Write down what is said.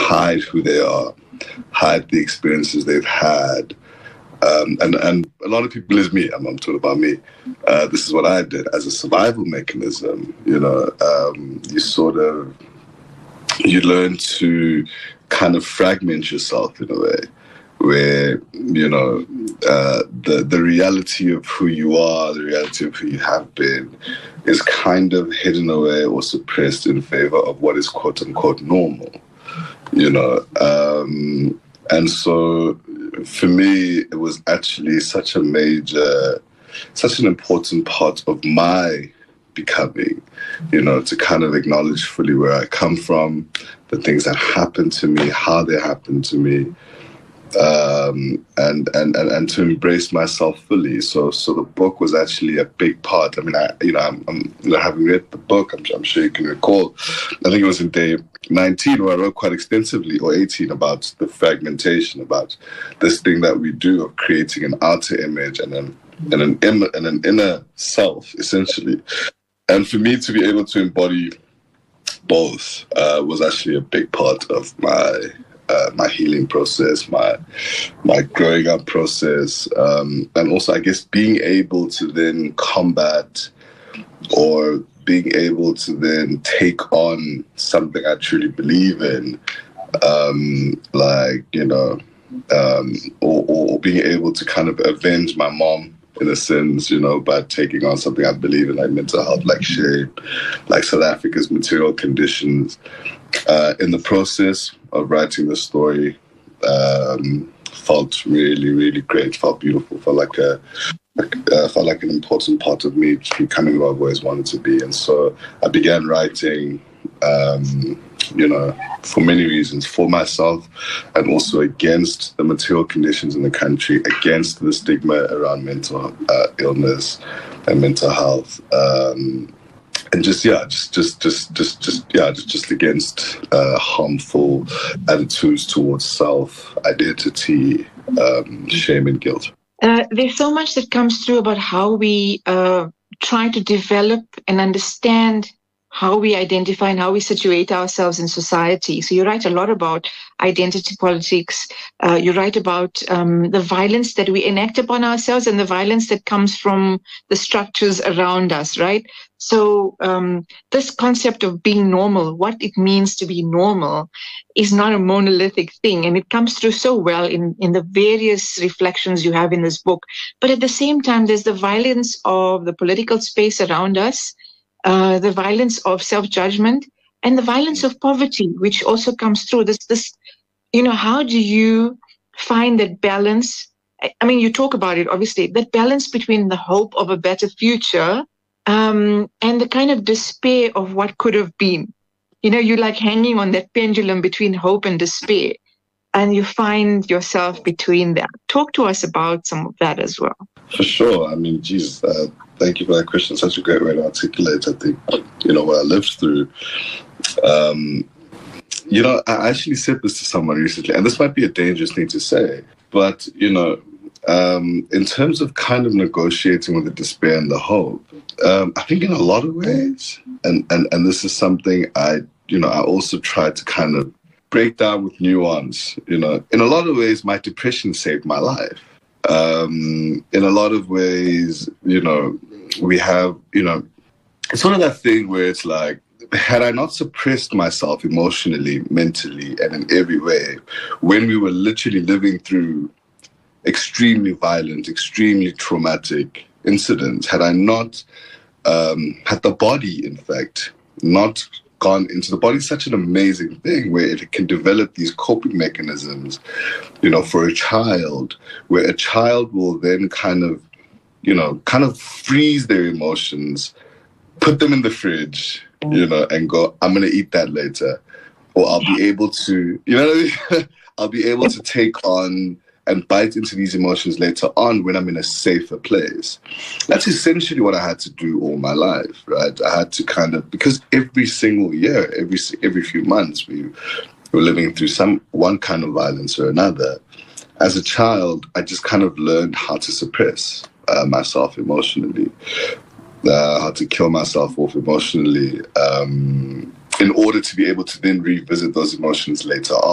hide who they are, hide the experiences they've had. And a lot of people, is me, I'm talking about me. This is what I did as a survival mechanism. You learn to kind of fragment yourself in a way where, the reality of who you are, the reality of who you have been is kind of hidden away or suppressed in favor of what is quote unquote normal, and so for me, it was actually such an important part of my becoming, to kind of acknowledge fully where I come from, the things that happened to me, how they happened to me, and to embrace myself fully. So the book was actually a big part. I mean, having read the book, I'm sure you can recall, I think it was in day 19 where I wrote quite extensively, or 18, about the fragmentation, about this thing that we do of creating an outer image and an inner self, essentially. And for me to be able to embody both was actually a big part of my healing process, my growing up process, and also, I guess, being able to then combat or being able to then take on something I truly believe in, or being able to kind of avenge my mom, in a sense, by taking on something I believe in, like mental health, like shame, like South Africa's material conditions. In the process of writing the story, felt really, really great, felt beautiful, felt like an important part of me becoming who I've always wanted to be. And so I began writing, for many reasons, for myself, and also against the material conditions in the country, against the stigma around mental illness and mental health, and just against harmful attitudes towards self, identity, shame and guilt. There's so much that comes through about how we try to develop and understand how we identify and how we situate ourselves in society. So you write a lot about identity politics. You write about the violence that we enact upon ourselves and the violence that comes from the structures around us, right? So this concept of being normal, what it means to be normal, is not a monolithic thing. And it comes through so well in the various reflections you have in this book. But at the same time, there's the violence of the political space around us, the violence of self-judgment, and the violence of poverty, which also comes through. How do you find that balance? I mean, you talk about it, obviously, that balance between the hope of a better future and the kind of despair of what could have been. You're like hanging on that pendulum between hope and despair, and you find yourself between them. Talk to us about some of that as well. For sure. I mean, thank you for that question. Such a great way to articulate, I think, what I lived through. I actually said this to someone recently, and this might be a dangerous thing to say, but, in terms of kind of negotiating with the despair and the hope, I think in a lot of ways, and this is something I also try to kind of break down with nuance, in a lot of ways, my depression saved my life. In a lot of ways, we have, it's one of that thing where it's like, had I not suppressed myself emotionally, mentally, and in every way, when we were literally living through extremely violent, extremely traumatic incidents, had I not had the body, in fact, not gone into the body, such an amazing thing where it can develop these coping mechanisms, for a child, where a child will then kind of freeze their emotions, put them in the fridge, and go, I'm going to eat that later. Or I'll be able to, I'll be able to take on and bite into these emotions later on when I'm in a safer place. That's essentially what I had to do all my life, right? I had to kind of, because every single year, every few months, we were living through one kind of violence or another. As a child, I just kind of learned how to suppress myself emotionally, how to kill myself off emotionally, in order to be able to then revisit those emotions later on.